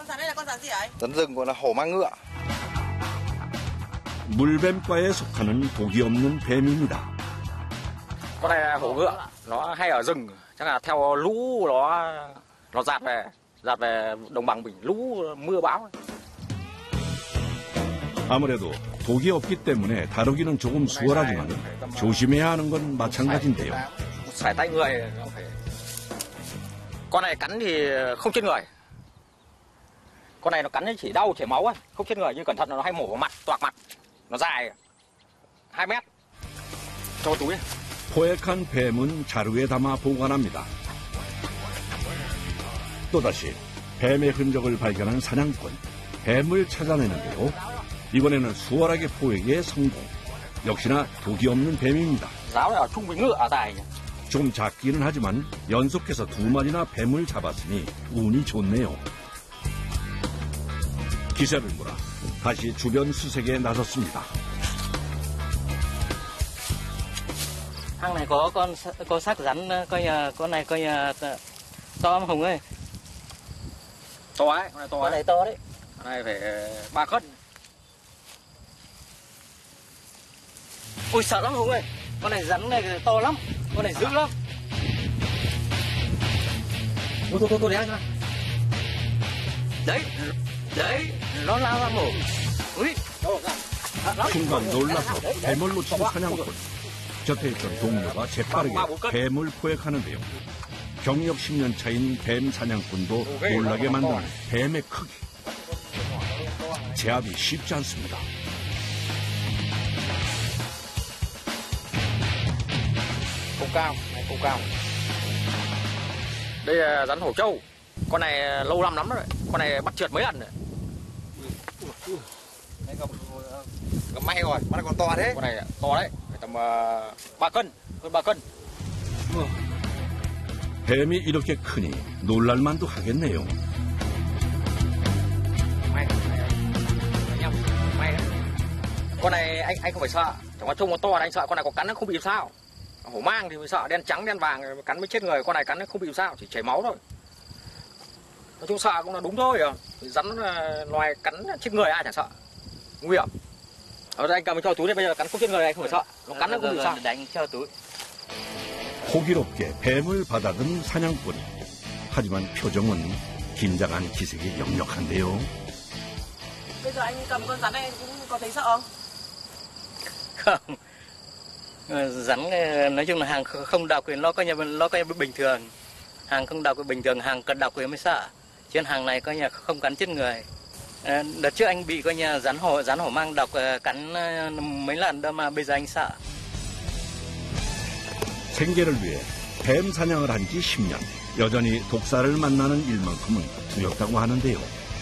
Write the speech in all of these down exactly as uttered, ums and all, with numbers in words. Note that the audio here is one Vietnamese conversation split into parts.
rắn này là con rắn gì ấy? Rắn rừng gọi là hổ mang ngựa. 물뱀과에 속하는 독이 없는 뱀입니다. Con này là hổ ngựa, nó hay ở rừng, chắc là theo lũ nó nó dạt về, dạt về đồng bằng mình, lũ mưa bão. 아무래도 독이 없기 때문에 다루기는 조금 수월하지만 조심해야 하는 건 마찬가지인데요. Sải tay người, phải... Con này cắn thì không chết người. Con này nó cắn chỉ đau chảy máu ấy, không chết người, nhưng cẩn thận nó hay mổ vào mặt, toạc mặt, nó dài hai mét. Cho túi. 포획한 뱀은 자루에 담아 보관합니다. 또다시 뱀의 흔적을 발견한 사냥꾼, 뱀을 찾아내는데요. 이번에는 수월하게 포획에 성공. 역시나 독이 없는 뱀입니다. Giáo này ở trung với ngựa ở dài. 좀 작기는 하지만 연속해서 두 마리나 뱀을 잡았으니 운이 좋네요. 기세를 몰아 다시 주변 수색에 나섰습니다. Hang này có con có xác rắn, coi nhà con này coi nhà to không Hùng ơi. To ấy, con này to ấy. Con này to đấy. Con này phải ba cân. Ôi sợ lắm Hùng ơi. Con này rắn này to lắm. Con này dữ lắm. Thôi thôi thôi, thôi đéo cho. Đấy, đấy, nó lao ra mổ. Ui. 순간 놀라서 뱀을 놓친 사냥꾼. 곁에 있던 동료가 재빠르게 뱀을 포획하는데요. 경력 십 년 차인 뱀 사냥꾼도 놀라게 만드는 뱀의 크기. 제압이 쉽지 않습니다. Không cao, này không cao. Đây là rắn hổ trâu. Con này lâu năm lắm rồi. Con này bắt trượt mấy lần rồi. Đấy cầm, cầm may rồi, con này còn to thế. Con này to đấy, phải tầm uh, ba cân, hơn ba cân. 뱀이 이렇게 크니 놀랄만도 하겠네요. May, may, may đấy. Con này anh anh không phải sợ, chẳng qua trông nó to là anh sợ. Con này có cắn nó không bị sao. Hổ mang thì mới sợ, đen trắng đen vàng cắn mới chết người. Con này cắn nó không bị sao, chỉ chảy máu thôi. Nói chung sợ cũng là đúng thôi à. Rắn loài cắn chết người ai chẳng sợ, nguy hiểm. Ở đây anh cầm cho túi đây, bây giờ cắn không chết người này không phải sợ, nó cắn nó không bị sao. Đánh cho túi. 호기롭게 뱀을 받아든 사냥꾼. 하지만 표정은 긴장한 기색이 역력한데요. Bây giờ anh cầm con rắn này cũng có thấy sợ không? Không. Rắn nói chung là hàng không độc thì nó có nhà nó có bình thường. Hàng không độc bình thường, hàng cần độc thì mới sợ. Chứ hàng này có nhà không cắn chết người. Đợt trước anh bị coi nhà rắn hổ rắn hổ mang độc cắn mấy lần đâu mà bây giờ anh sợ. 생계를 위해 뱀 사냥을 한 지 십 년. 여전히 독사를 만나는 일만큼은 두렵다고 하는데요.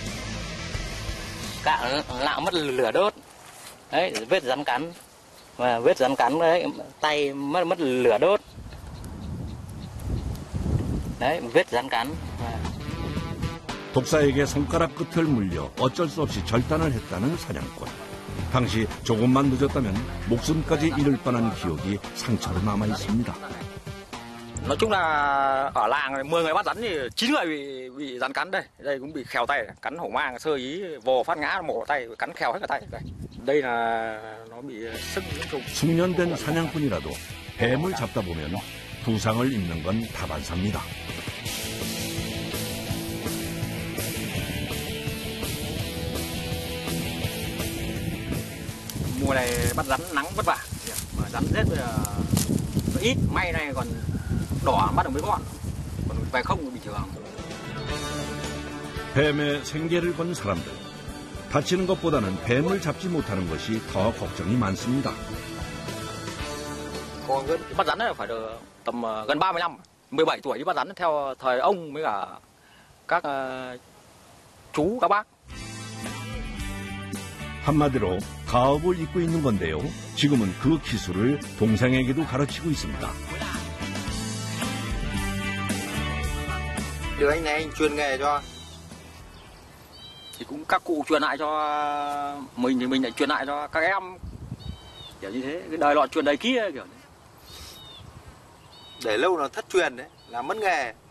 Cạo lạo mất lửa đốt. Đấy, vết rắn cắn. Và vết rắn cắn đấy, tay mất mất lửa đốt. đấy, vết rắn cắn. 독사에게 손가락 끝을 물려 어쩔 수 없이 절단을 했다는 사냥꾼. 당시 조금만 늦었다면 목숨까지 잃을 뻔한 기억이 상처로 남아 있습니다. Nói chung là ở làng mười người bắt rắn thì chín người bị bị rắn cắn đây. Đây cũng bị khèo tay, cắn hổ mang sơ ý vồ phát ngã mổ tay cắn khèo hết cả tay. Đây, đây là nó bị sưng nhiễm trùng. 숙련된 사냥꾼이라도 뱀을 잡다 보면 부상을 입는 건 다반사입니다. Mùa này bắt rắn nắng vất vả, mà rắn rết bây giờ nó ít, may này còn đỏ bắt được mấy con, còn về không thì bình thường. 뱀에 생계를 건 사람들. 다치는 것보다는 뱀을 잡지 못하는 것이 더 걱정이 많습니다. Bắt rắn này phải được tầm gần ba mươi năm, mười bảy tuổi đi bắt rắn theo thời ông với cả các uh, chú các bác. 한마디로 가업을 잇고 있는 건데요. 지금은 그 기술을 동생에게도 가르치고 있습니다. Đưa anh này anh truyền nghề cho. Thì cũng các cụ truyền lại cho mình thì mình lại truyền lại cho các em, kiểu như thế, cái đời lọ truyền đời kia kiểu như thế. Để lâu nó thất truyền đấy, là mất nghề.